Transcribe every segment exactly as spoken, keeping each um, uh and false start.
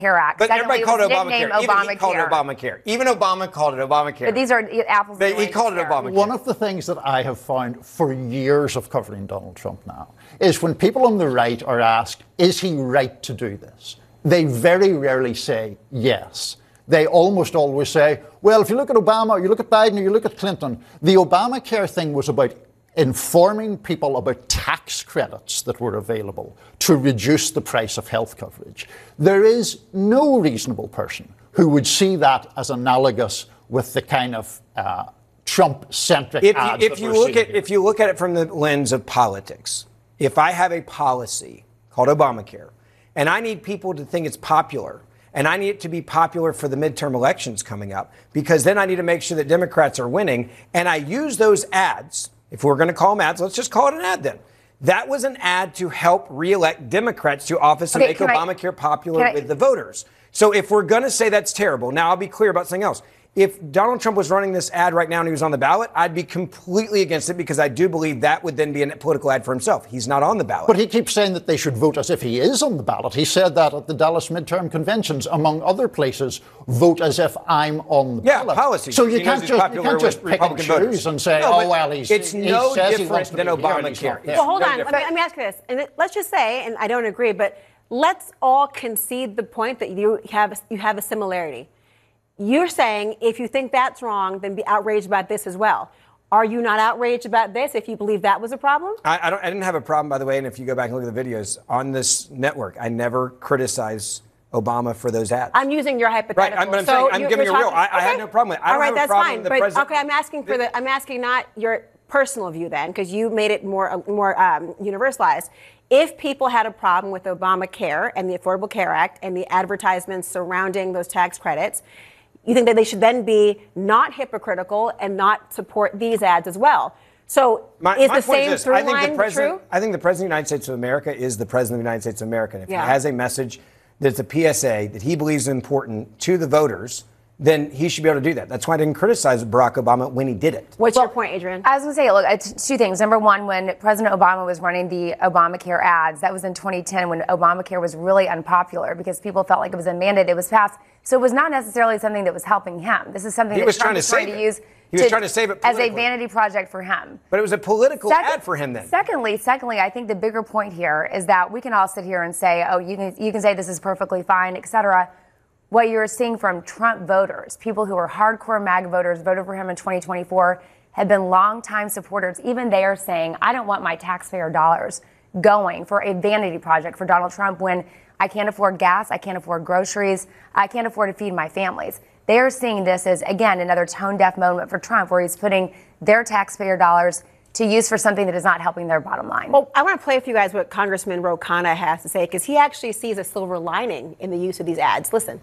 Act. But Secondly, everybody called it Obamacare. Obamacare. Even he called it Obamacare. Even Obama called it Obamacare. But these are apples and oranges. He called it Obamacare. One of the things that I have found for years of covering Donald Trump now is when people on the right are asked, is he right to do this? They very rarely say yes. They almost always say, well, if you look at Obama, or you look at Biden, or you look at Clinton, the Obamacare thing was about informing people about tax credits that were available to reduce the price of health coverage. There is no reasonable person who would see that as analogous with the kind of uh, Trump-centric if ads you, if that you we're look seeing at here. if you look at it from the lens of politics, if I have a policy called Obamacare and I need people to think it's popular, and I need it to be popular for the midterm elections coming up, because then I need to make sure that Democrats are winning, and I use those ads. If we're going to call them ads, let's just call it an ad then. That was an ad to help reelect Democrats to office and Okay, make can Obamacare I, popular I, with the voters. So if we're going to say that's terrible, now I'll be clear about something else. If Donald Trump was running this ad right now and he was on the ballot, I'd be completely against it, because I do believe that would then be a political ad for himself. He's not on the ballot. But he keeps saying that they should vote as if he is on the ballot. He said that at the Dallas midterm conventions, among other places, vote as if I'm on the yeah, ballot. policy. So you can't just, you can't just pick and choose and say, no, oh, well, he's it's he no says he different wants to than be here and he's Obamacare. not there. Well, hold no on. Let me, let me ask you this. And it, let's just say, and I don't agree, but let's all concede the point that you have a, you have a similarity. You're saying if you think that's wrong, then be outraged about this as well. Are you not outraged about this if you believe that was a problem? I, I, don't, I didn't have a problem, by the way, and if you go back and look at the videos on this network, I never criticized Obama for those ads. I'm using your hypothetical. Right, I'm, but I'm so saying, I'm you're, giving you're you a real. talking, I, I okay. had no problem with it. I All right, don't have that's a problem fine. with the But president. okay, I'm asking for the. I'm asking not your personal view then, because you made it more more um, universalized. If people had a problem with Obamacare and the Affordable Care Act and the advertisements surrounding those tax credits, you think that they should then be not hypocritical and not support these ads as well. So my, is my the point same is this. through I think line the president, true? I think the president of the United States of America is the president of the United States of America. And if Yeah. he has a message that's a P S A that he believes is important to the voters, then he should be able to do that. That's why I didn't criticize Barack Obama when he did it. What's your point, Adrian? I was going to say, look, it's two things. Number one, when President Obama was running the Obamacare ads, that was in twenty ten when Obamacare was really unpopular because people felt like it was a mandate. It was passed. So it was not necessarily something that was helping him. This is something He that was Trump trying to was trying save to it. use He was trying to save it as a politically. vanity project for him. But it was a political Second- ad for him then. Secondly, secondly, I think the bigger point here is that we can all sit here and say, oh, you can you can say this is perfectly fine, et cetera. What you're seeing from Trump voters, people who are hardcore MAGA voters, voted for him in twenty twenty-four, have been longtime supporters. Even they are saying, I don't want my taxpayer dollars going for a vanity project for Donald Trump when I can't afford gas, I can't afford groceries, I can't afford to feed my families. They are seeing this as, again, another tone-deaf moment for Trump, where he's putting their taxpayer dollars to use for something that is not helping their bottom line. Well, I want to play for you guys what Congressman Ro Khanna has to say, because he actually sees a silver lining in the use of these ads. Listen.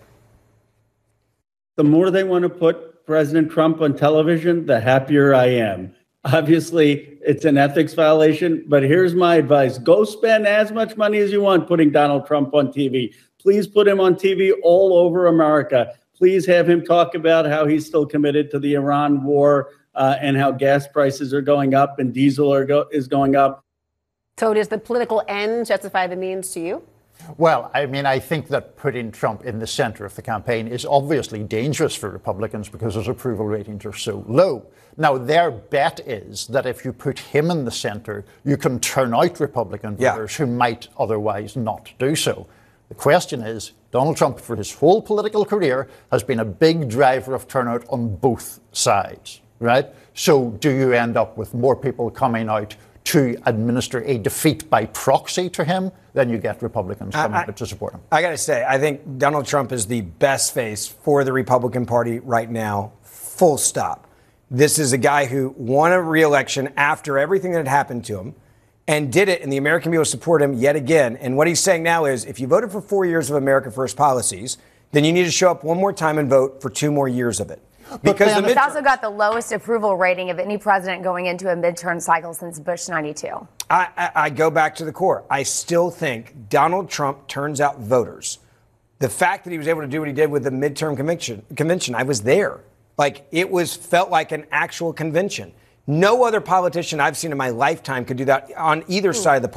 The more they want to put President Trump on television, the happier I am. Obviously, it's an ethics violation, but here's my advice. Go spend as much money as you want putting Donald Trump on T V. Please put him on T V all over America. Please have him talk about how he's still committed to the Iran war uh, and how gas prices are going up and diesel are go- is going up. So does the political end justify the means to you? Well, I mean, I think that putting Trump in the center of the campaign is obviously dangerous for Republicans because his approval ratings are so low. Now, their bet is that if you put him in the center, you can turn out Republican Yeah. voters who might otherwise not do so. The question is, Donald Trump, for his whole political career, has been a big driver of turnout on both sides, right? So do you end up with more people coming out to administer a defeat by proxy to him, then you get Republicans coming I, I, out to support him. I got to say, I think Donald Trump is the best face for the Republican Party right now, full stop. This is a guy who won a re-election after everything that had happened to him and did it, and the American people support him yet again. And what he's saying now is, if you voted for four years of America First policies, then you need to show up one more time and vote for two more years of it. Because the It's also got the lowest approval rating of any president going into a midterm cycle since Bush ninety-two. I, I, I go back to the core. I still think Donald Trump turns out voters. The fact that he was able to do what he did with the midterm convention, convention, I was there. Like, it was felt like an actual convention. No other politician I've seen in my lifetime could do that on either side of the party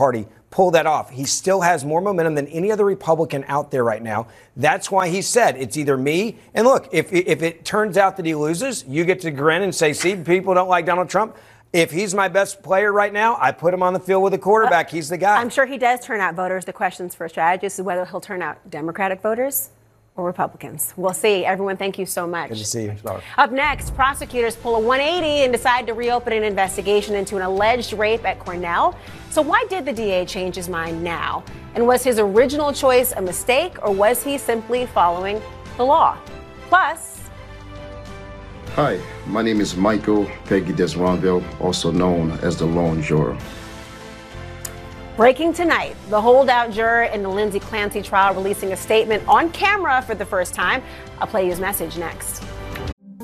pull that off. He still has more momentum than any other Republican out there right now. That's why he said it's either me. And look, if, if it turns out that he loses, you get to grin and say, see, people don't like Donald Trump. If he's my best player right now, I put him on the field with a quarterback. He's the guy. I'm sure he does turn out voters. The questions for strategists is whether he'll turn out Democratic voters or Republicans. We'll see. Everyone, thank you so much. Good to see you. Up next, prosecutors pull a one eighty and decide to reopen an investigation into an alleged rape at Cornell. So why did the D A change his mind now? And was his original choice a mistake, or was he simply following the law? Plus, hi, my name is Michael Peggy Desronville, also known as the Lone Juror. breaking tonight, the holdout juror in the Lindsay Clancy trial releasing a statement on camera for the first time. I'll play his message next.